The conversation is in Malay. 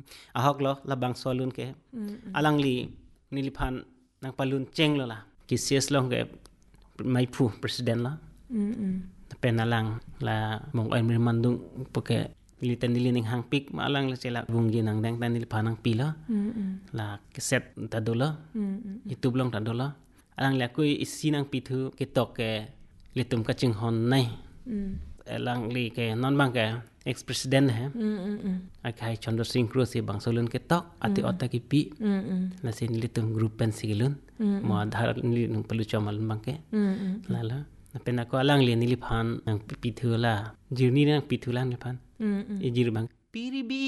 ahok lo labang solun ke alang li nilipan nang palun ceng lo la kisies long ke mai pu presiden la penalang la mong ai mandung poke liten nilining hangpik malang la cela bunggi nang dang tan nilipan nang pila la keset tadola itu belum tadola alang la kui isi nang pitu ketok ke litum ka ching hon nai lang li ke non bang ke ex president hai akai Chandra Singh Kro si bang solun ketok ati otak ipi la sin litum group pen sigilun mo adhar ni nang perlu chamal bang ke lala napena ko alang li nilipan nang pitu la jirni nang pitu la nilipan e jir bang piri bi